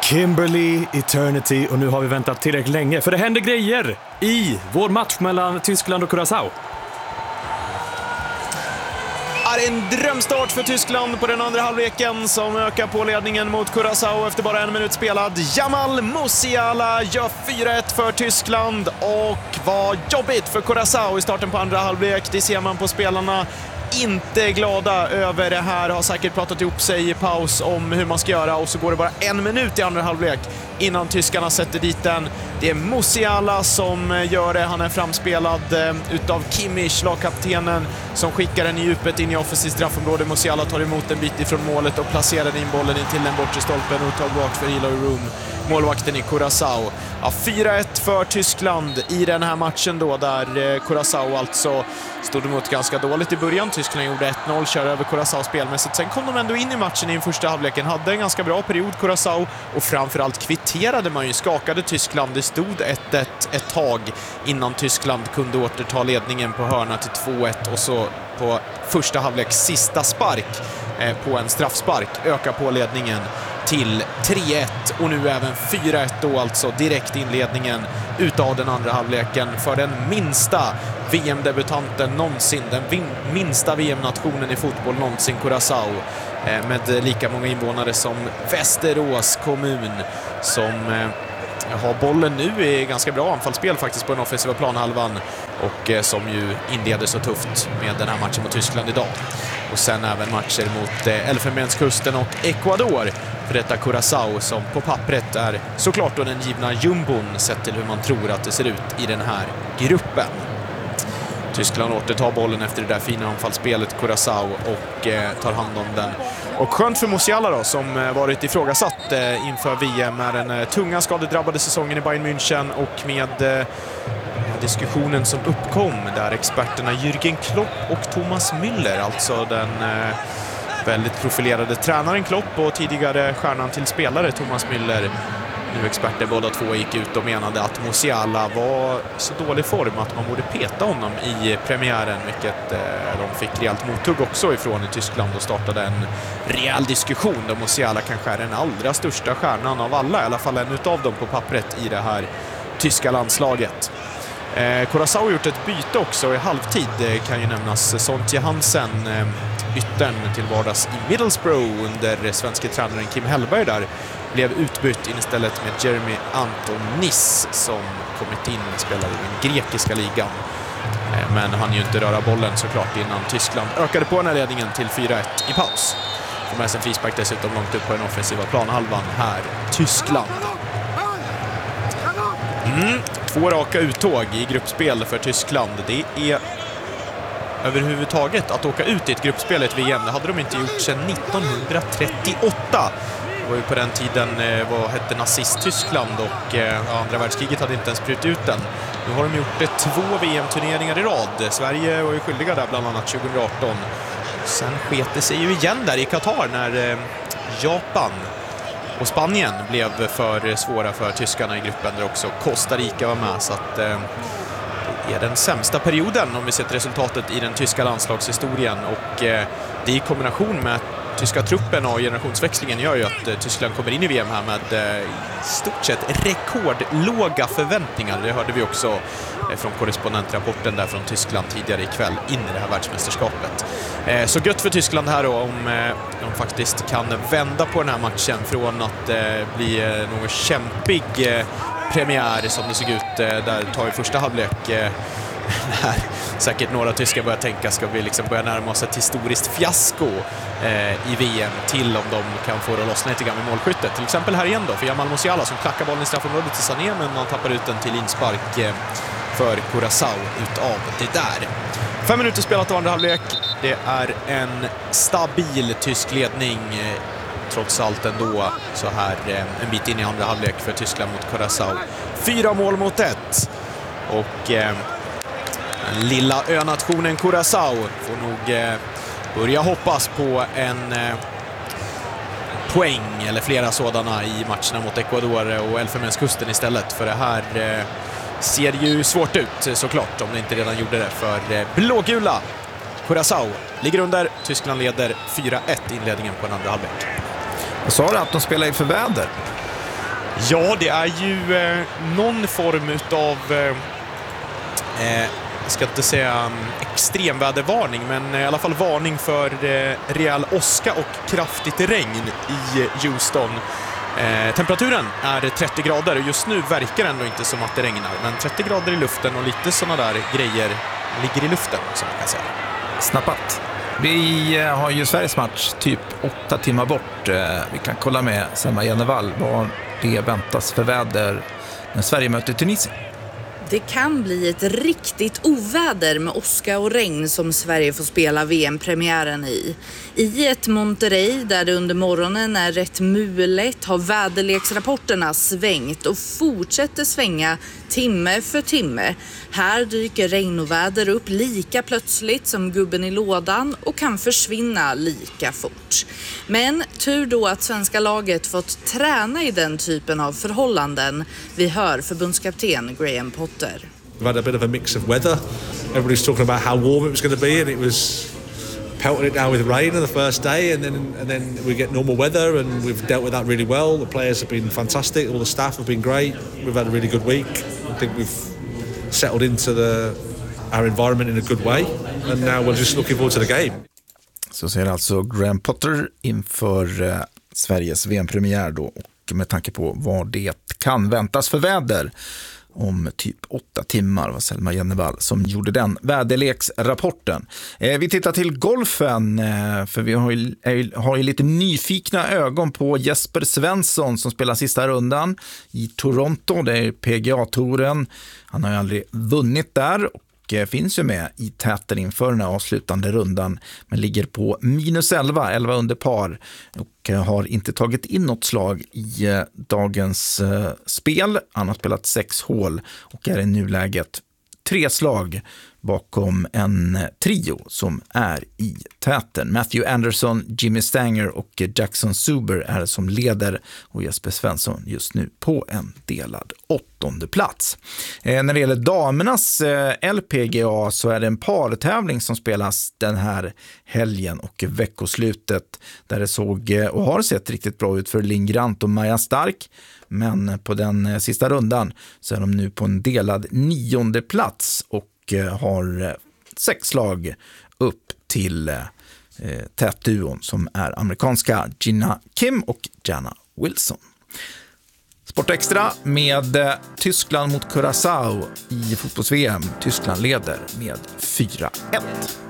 Kimberley Eternity, och nu har vi väntat tillräckligt länge för det händer grejer i vår match mellan Tyskland och Curaçao. Är en drömstart för Tyskland på den andra halvleken som ökar på ledningen mot Curaçao efter bara 1 minut spelad. Jamal Musiala gör 4-1 för Tyskland, och vad jobbigt för Curaçao i starten på andra halvlek. Det ser man på spelarna. Inte glada över det här, har säkert pratat ihop sig i paus om hur man ska göra, och så går det bara 1 minut i andra halvlek innan tyskarna sätter dit den. Det är Musiala som gör det, han är framspelad utav Kimmich, lagkaptenen, som skickar den i djupet in i offensivt straffområde. Musiala tar emot en bit ifrån målet och placerar in bollen in till den bortre stolpen och tar bort för Eloy Room, målvakten i Curaçao. Ja, 4-1 för Tyskland i den här matchen då, där Curaçao alltså stod emot ganska dåligt i början. Tyskland gjorde 1-0, kör över Curaçao spelmässigt. Sen kom de ändå in i matchen i den första halvleken, hade en ganska bra period Curaçao, och framförallt kvitterade man ju, skakade Tyskland. Det stod 1-1 ett tag innan Tyskland kunde återta ledningen på hörna till 2-1, och så på första halvleks sista spark på en straffspark ökar på ledningen till 3-1, och nu även 4-1 då, alltså direkt inledningen utav den andra halvleken för den minsta VM-debutanten någonsin, den minsta VM-nationen i fotboll någonsin, Curaçao, med lika många invånare som Västerås kommun, som har bollen nu i ganska bra anfallsspel faktiskt på den offensiva planhalvan, och som ju inleder så tufft med den här matchen mot Tyskland idag. Och sen även matcher mot Elfenbenskusten och Ecuador för detta Curaçao, som på pappret är såklart då den givna jumbon sett till hur man tror att det ser ut i den här gruppen. Tyskland återtar bollen efter det där fina anfallsspelet, Curaçao, och tar hand om den. Och skönt för Musiala då, som varit ifrågasatt inför VM med den tunga skadedrabbade säsongen i Bayern München, och med diskussionen som uppkom där experterna Jürgen Klopp och Thomas Müller, alltså den väldigt profilerade tränaren Klopp och tidigare stjärnan till spelare Thomas Müller, nu experter båda två, gick ut och menade att Musiala var så dålig form att man borde peta honom i premiären, vilket de fick rejält mothugg också ifrån i Tyskland, och startade en rejäl diskussion där Musiala kanske är den allra största stjärnan av alla, i alla fall en utav dem på pappret i det här tyska landslaget. Curaçao har gjort ett byte också i halvtid, kan ju nämnas. Sontje Hansen, yttern till vardags i Middlesbrough under svenska tränaren Kim Hellberg där, blev utbytt in istället med Jeremy Antonis, som kommit in och spelar i den grekiska ligan. Men han ju inte röra bollen såklart innan Tyskland ökade på den här ledningen till 4-1 i paus. Får med sig en frispark dessutom långt upp på den offensiva planhalvan här, Tyskland. 2 raka uttåg i gruppspel för Tyskland. Det är överhuvudtaget att åka ut i ett gruppspel i ett VM. Det hade de inte gjort sedan 1938. Det var ju på den tiden vad hette nazist-Tyskland, och andra världskriget hade inte ens brutit ut den. Nu har de gjort 2 VM-turneringar i rad. Sverige var ju skyldiga där bland annat 2018. Sen sket det sig ju igen där i Qatar när Japan och Spanien blev för svåra för tyskarna i gruppen, där också Costa Rica var med. Så att det är den sämsta perioden om vi sett resultatet i den tyska landslagshistorien, och det i kombination med tyska truppen och generationsväxlingen gör ju att Tyskland kommer in i VM här med i stort sett rekordlåga förväntningar. Det hörde vi också från korrespondentrapporten där från Tyskland tidigare ikväll in i det här världsmästerskapet. Så gött för Tyskland här då, om de faktiskt kan vända på den här matchen från att bli någon kämpig premiär som det såg ut där tar i första halvlek. När säkert några tyskar börjar tänka, ska vi liksom börja närma oss ett historiskt fiasko i VM, till om de kan få det att lossna lite grann med målskyttet. Till exempel här igen då för Jamal Musiala, som klackar bollen i straffområdet till Sané, men man tappar ut den till inspark för Curaçao utav det där. 5 minuter spelat av andra halvlek. Det är en stabil tysk ledning trots allt ändå så här en bit in i andra halvlek för Tyskland mot Curaçao. 4 mål mot 1. Och den lilla önationen Curaçao får nog börja hoppas på en poäng eller flera sådana i matcherna mot Ecuador och Elfenbenskusten istället. För det här ser ju svårt ut såklart, om det inte redan gjorde det för blågula. Curaçao ligger under, Tyskland leder 4-1 inledningen på den andra halvlek. Jag sa det att de spelar inför väder. Ja, det är ju någon form utav jag ska inte säga extremvädervarning, men i alla fall varning för rejäl åska och kraftigt regn i Houston. Temperaturen är 30 grader och just nu verkar det ändå inte som att det regnar, men 30 grader i luften och lite sådana där grejer ligger i luften, som man kan säga. Snappat. Vi har ju Sveriges match typ 8 timmar bort. Vi kan kolla med Selma Jennevall vad det väntas för väder när Sverige möter Tunisien. Det kan bli ett riktigt oväder med åska och regn som Sverige får spela VM-premiären i. I ett Monterrey där det under morgonen är rätt mulet har väderleksrapporterna svängt och fortsätter svänga timme för timme. Här dyker regn och väder upp lika plötsligt som gubben i lådan och kan försvinna lika fort. Men tur då att svenska laget fått träna i den typen av förhållanden. Vi hör förbundskapten Graham Potter. We've had a bit of a mix of weather. Everybody's talking about how warm it was going to be, and it was pelting it down with rain on the first day, and then we get normal weather, and we've dealt with that really well. The players have been fantastic, all the staff have been great. We've had a really good week. I think we've settled into our environment in a good way, and now we're just looking forward to the game. Så säger alltså Graham Potter inför Sveriges VM-premiär då, och med tanke på vad det kan väntas för väder om typ 8 timmar, var Selma Jennevall som gjorde den väderleksrapporten. Vi tittar till golfen, för vi har ju lite nyfikna ögon på Jesper Svensson som spelar sista rundan i Toronto. Det är PGA-touren. Han har ju aldrig vunnit där och finns ju med i täten inför den här avslutande rundan, men ligger på -11 under par och har inte tagit in något slag i dagens spel. Han har spelat 6 hål och är i nuläget 3 slag bakom en trio som är i täten. Matthew Anderson, Jimmy Stanger och Jackson Zuber är som leder och Jesper Svensson just nu på en delad 8:e plats. När det gäller damernas LPGA så är det en partävling som spelas den här helgen och veckoslutet där det såg och har sett riktigt bra ut för Linn Grant och Maja Stark. Men på den sista rundan så är de nu på en delad 9:e plats och har 6 slag upp till tätduon som är amerikanska Gina Kim och Jana Wilson. Sportextra med Tyskland mot Curaçao i fotbolls-VM. Tyskland leder med 4-1.